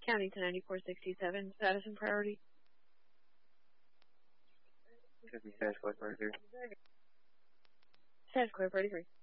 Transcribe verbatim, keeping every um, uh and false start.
County to ninety-four sixty-seven, status and priority. Should be status code priority. Status code priority three.